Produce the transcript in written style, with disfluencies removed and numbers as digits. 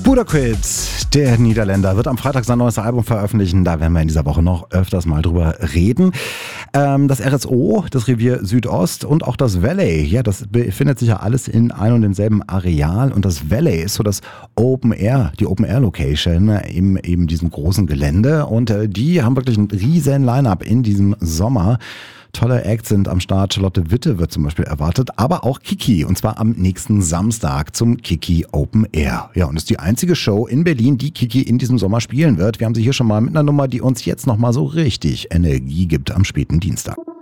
Budaquid, der Niederländer, wird am Freitag sein neues Album veröffentlichen. Da werden wir in dieser Woche noch öfters mal drüber reden. Das RSO, das Revier Südost und auch das Valley, ja, das befindet sich ja alles in ein und demselben Areal. Und das Valley ist so das Open Air, die Open Air Location in eben diesem großen Gelände. Und die haben wirklich ein riesen Line-Up in diesem Sommer. Tolle Acts sind am Start. Charlotte Witte wird zum Beispiel erwartet, aber auch Kiki, und zwar am nächsten Samstag zum Kiki Open Air. Ja, und ist die einzige Show in Berlin, die Kiki in diesem Sommer spielen wird. Wir haben sie hier schon mal mit einer Nummer, die uns jetzt nochmal so richtig Energie gibt am späten Dienstag.